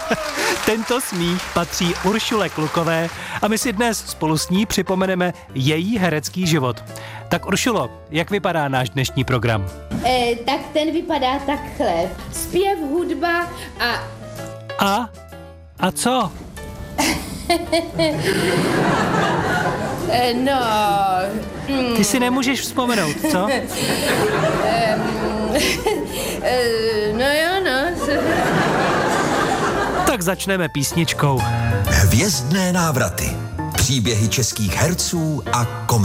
Tento smích patří Uršule Klukové a my si dnes spolu s ní připomeneme její herecký život. Tak Uršulo, jak vypadá náš dnešní program? Tak ten vypadá takhle. Zpěv, hudba a... A co? Ty si nemůžeš vzpomenout, co? Tak začneme písničkou. Hvězdné návraty. Příběhy českých herců a komiků.